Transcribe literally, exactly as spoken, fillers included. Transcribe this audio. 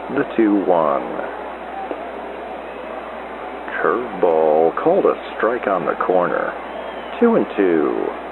the two one. Curveball called a strike on the corner. Two and two.